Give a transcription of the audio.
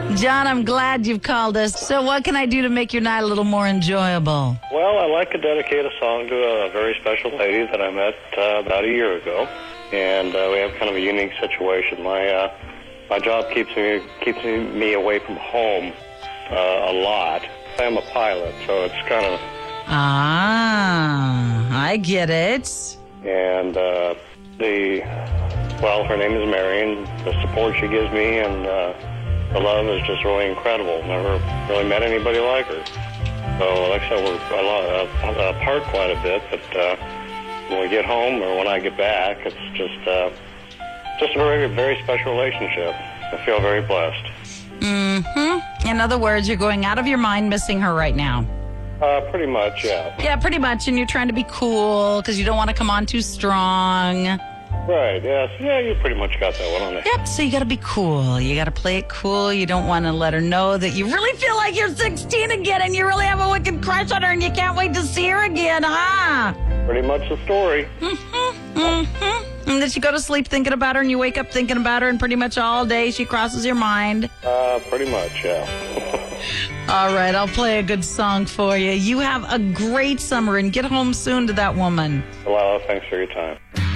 John, I'm glad you've called us. So what can I do to make your night a little more enjoyable? Well, I'd like to dedicate a song to a very special lady that I met about a year ago. And we have kind of a unique situation. My job keeps me away from home a lot. I'm a pilot, so it's kind of... I get it. And her name is Marion. The support she gives me and the love is just really incredible. Never really met anybody like her. So, like I said, we're apart quite a bit, but when we get home or when I get back, it's just a very, very special relationship. I feel very blessed. Mm-hmm. In other words, you're going out of your mind missing her right now. Pretty much, yeah. Yeah, pretty much. And you're trying to be cool because you don't want to come on too strong. Right, yes. Yeah, you pretty much got that one on there. Yep, so you got to be cool. You got to play it cool. You don't want to let her know that you really feel like you're 16 again and you really have a wicked crush on her and you can't wait to see her again, huh? Pretty much the story. And then you go to sleep thinking about her and you wake up thinking about her and pretty much all day she crosses your mind. Pretty much, yeah. All right, I'll play a good song for you. You have a great summer and get home soon to that woman. Well, thanks for your time.